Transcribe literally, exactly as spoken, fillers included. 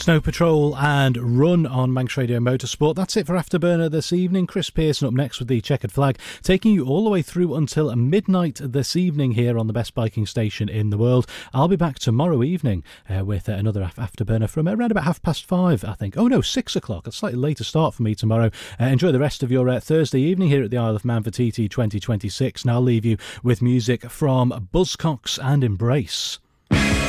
Snow Patrol and Run on Manx Radio Motorsport. That's it for Afterburner this evening. Chris Pearson up next with the Checkered Flag, taking you all the way through until midnight this evening here on the best biking station in the world. I'll be back tomorrow evening uh, with uh, another Afterburner from around about half past five, I think. Oh no, six o'clock. A slightly later start for me tomorrow. Uh, enjoy the rest of your uh, Thursday evening here at the Isle of Man for T T twenty twenty-six. And I'll leave you with music from Buzzcocks and Embrace.